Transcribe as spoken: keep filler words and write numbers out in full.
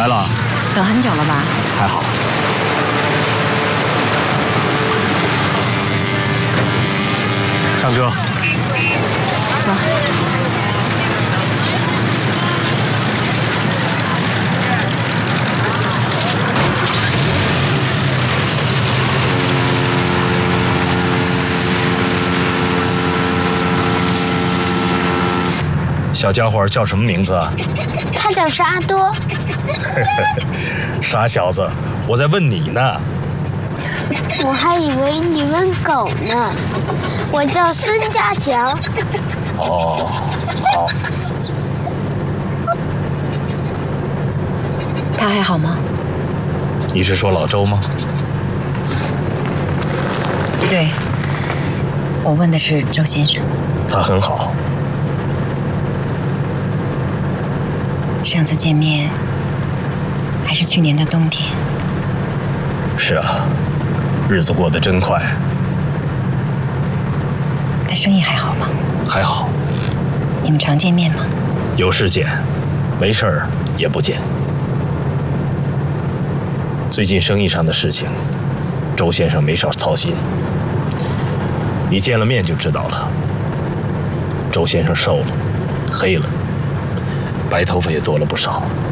来了。 等很久了吧？ 还好。上车。 走。 小家伙叫什么名字啊？ 他叫沙多。 傻小子，我在问你呢。 我还以为你问狗呢。我叫孙家强。 哦，好。 他还好吗？ 你是说老周吗？ 对，我问的是周先生。 他很好。 上次见面还是去年的冬天。 是啊，日子过得真快。 他生意还好吗？ 还好。 你们常见面吗？ 有事见，没事儿也不见。最近生意上的事情，周先生没少操心。你见了面就知道了。周先生瘦了，黑了，白头发也多了不少。